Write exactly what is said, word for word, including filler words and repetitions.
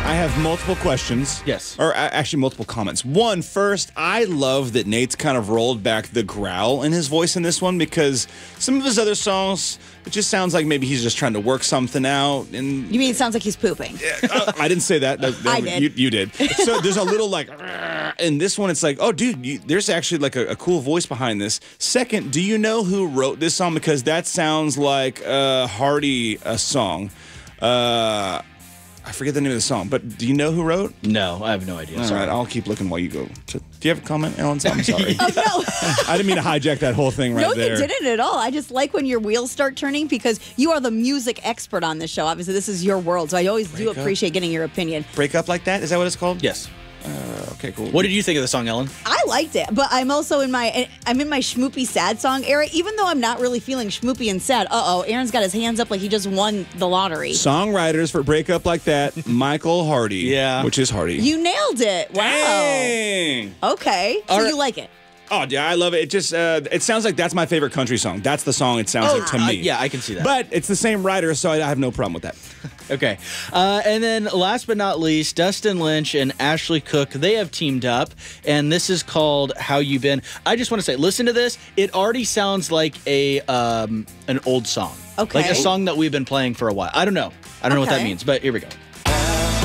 I have multiple questions. Yes. Or uh, actually multiple comments. One, first, I love that Nate's kind of rolled back the growl in his voice in this one because some of his other songs, it just sounds like maybe he's just trying to work something out. And You mean it sounds like he's pooping? uh, I didn't say that. that, that I did. You, you did. So there's a little like, in this one, it's like, oh, dude, you, there's actually like a, a cool voice behind this. Second, do you know who wrote this song? Because that sounds like a Hardy uh, song. Uh, I forget the name of the song, but do you know who wrote? No, I have no idea. All Sorry. right, I'll keep looking while you go. To, do you have a comment, Ellen? I'm sorry. Oh, no. I didn't mean to hijack that whole thing right no, there. you didn't at all. I just like when your wheels start turning because you are the music expert on this show. Obviously, this is your world, so I always do Break up. appreciate getting your opinion. Break up like that? Is that what it's called? Yes. Uh, okay, cool. What did you think of the song, Ellen? I liked it, but I'm also in my I'm in my schmoopy sad song era. Even though I'm not really feeling schmoopy and sad. Uh oh, Aaron's got his hands up like he just won the lottery. Songwriters for Break Up Like That, Michael Hardy. Yeah. Which is Hardy. You nailed it. Wow. Dang. Okay, so All right. you like it. Oh, yeah, I love it. It just, uh, it sounds like that's my favorite country song. That's the song it sounds Oh, like to uh, me. yeah, I can see that. But it's the same writer, so I I have no problem with that. Okay. Uh, and then last but not least, Dustin Lynch and Ashley Cook, they have teamed up, and this is called How You Been. I just want to say, listen to this. It already sounds like a um, an old song. Okay. Like a song that we've been playing for a while. I don't know. I don't know what that Okay. means, but here we go.